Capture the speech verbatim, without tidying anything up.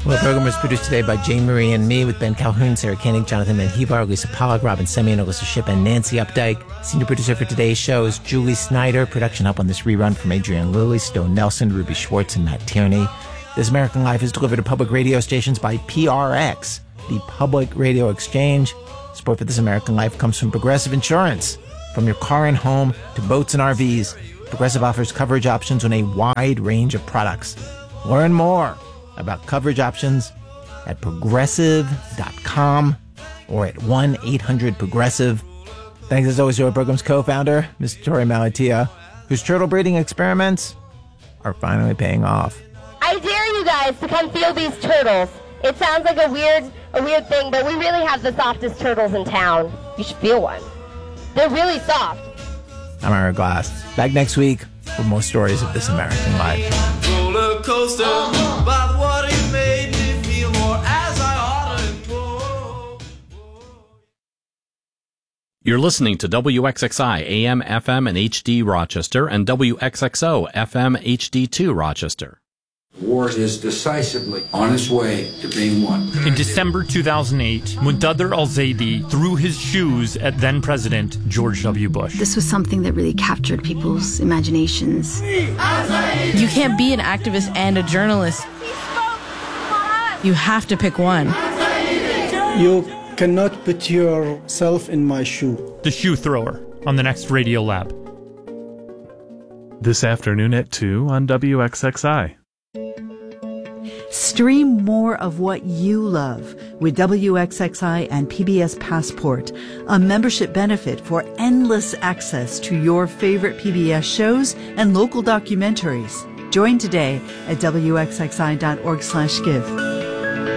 Well, the program was produced today by Jane Marie and me, with Ben Calhoun, Sarah Koenig, Jonathan Menjivar, Lisa Pollack, Robin Semyon, Alyssa Shipp, and Nancy Updike. Senior producer for today's show is Julie Snyder. Production help on this rerun from Adrienne Lilly, Stone Nelson, Ruby Schwartz, and Matt Tierney. This American Life is delivered to public radio stations by P R X, the Public Radio Exchange. Support for This American Life comes from Progressive Insurance. From your car and home to boats and R Vs, Progressive offers coverage options on a wide range of products. Learn more about coverage options at progressive dot com or at one eight hundred progressive. Thanks as always to our program's co-founder, Miz Tori Malatia, whose turtle breeding experiments are finally paying off. I dare you guys to come feel these turtles. It sounds like a weird, a weird thing, but we really have the softest turtles in town. You should feel one. They're really soft. I'm Ira Glass. Back next week with more stories of This American Life. Roller coaster, by the water you made me feel more as I ought to. You're listening to W X X I A M, F M, and H D Rochester and W X X O F M H D two Rochester. War is decisively on its way to being won. In December two thousand eight, Muntadhir al-Zaidi threw his shoes at then-President George W. Bush. This was something that really captured people's imaginations. You can't be an activist and a journalist. You have to pick one. You cannot put yourself in my shoe. The Shoe Thrower on the next Radio Lab. This afternoon at two on W X X I. Stream more of what you love with W X X I and P B S Passport, a membership benefit for endless access to your favorite P B S shows and local documentaries. Join today at W X X I dot org slash give.